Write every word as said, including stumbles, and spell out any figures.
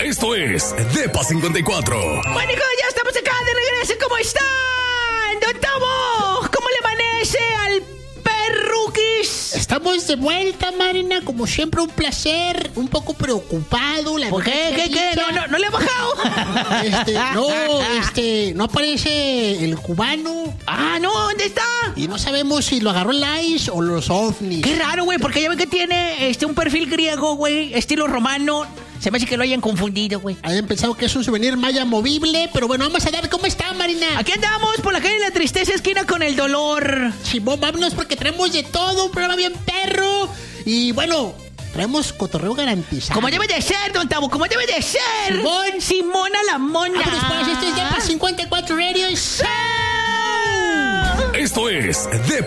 Esto es Depa cincuenta y cuatro. Bueno, hijos, ya estamos acá de regreso. ¿Cómo están? ¿Dónde estamos? ¿Cómo le amanece al perruquis? Estamos de vuelta, Marina. Como siempre, un placer. Un poco preocupado. La ¿Por qué? ¿Qué? ¿Qué? ¿No, no, no le ha bajado? Este, no, este, no aparece el cubano. Ah, no, ¿dónde está? Y no sabemos si lo agarró el ICE o los ovnis. Qué raro, güey, porque ya ven que tiene este un perfil griego, güey, estilo romano. Se me hace que lo hayan confundido, güey. Habían pensado que es un souvenir maya movible, pero bueno, vamos a ver cómo está, Marina. Aquí andamos por la calle de la tristeza, esquina con el dolor. Simón, vámonos porque traemos de todo, un programa bien perro. Y bueno, traemos cotorreo garantizado. Como debe de ser, don Tabo, como debe de ser. Simón. Simona la mona. Vámonos, pues, esto es Depa cincuenta y cuatro Radio Show. Esto es Depa